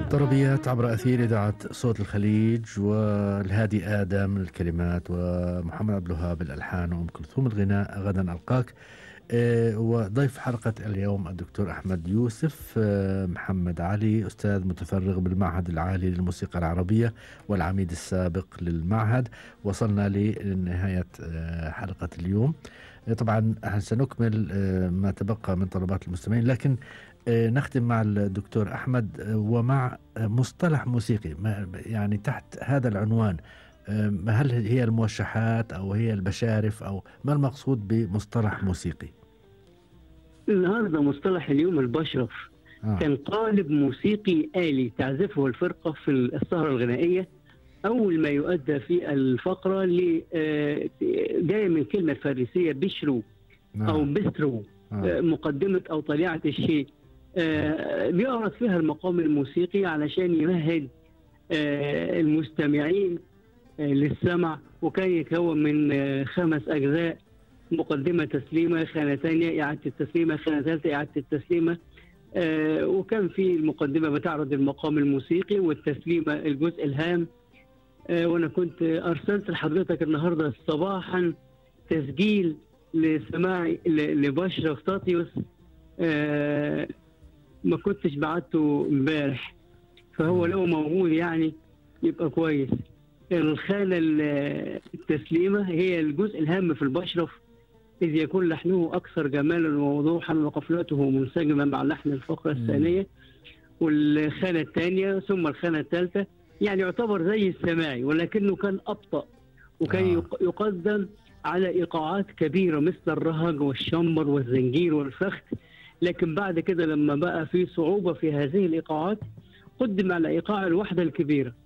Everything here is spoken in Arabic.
طربيات عبر أثير إذاعة صوت الخليج، والهادي آدم الكلمات، ومحمد عبد الوهاب الألحان، وأم كلثوم الغناء. غدا ألقاك. وضيف حلقة اليوم الدكتور أحمد يوسف محمد علي، أستاذ متفرغ بالمعهد العالي للموسيقى العربية والعميد السابق للمعهد. وصلنا لنهاية حلقة اليوم. طبعا سنكمل ما تبقى من طلبات المستمعين، لكن نختم مع الدكتور أحمد ومع مصطلح موسيقي، يعني تحت هذا العنوان. هل هي الموشحات أو هي البشارف، أو ما المقصود بمصطلح موسيقي؟ النهارده مصطلح اليوم البشرف. كان قالب موسيقي آلي تعزفه الفرقة في السهرة الغنائية. أول ما يؤدى في الفقرة اللي جاية من كلمة فارسية بشرو أو بسترو، مقدمة أو طليعة الشيء. بيعرض فيها المقام الموسيقي علشان يمهد المستمعين للسمع، وكان يتكون من 5 أجزاء: مقدمة، تسليمة، خانة ثانية، إعادة التسليمة، خانة ثالثة، إعادة التسليمة. وكان في المقدمة بتعرض المقام الموسيقي، والتسليمة الجزء الهام. وأنا كنت أرسلت لحضرتك النهاردة صباحا تسجيل لسماعي لبشرف طاطيوس، ما كنتش بعته امبارح، فهو لو موجود يعني يبقى كويس. الخانة التسليمة هي الجزء الهام في البشرف، إذ يكون لحنه أكثر جمالا ووضوحا وقفلته منسجمة مع لحن الفقرة الثانية. والخانة الثانية ثم الخانة الثالثة يعني يعتبر زي السماعي، ولكنه كان أبطأ، وكان يقدم على إيقاعات كبيرة مثل الرهج والشمر والزنجير والفخت. لكن بعد كده لما بقى في صعوبة في هذه الإيقاعات قدم على إيقاع الوحدة الكبيرة،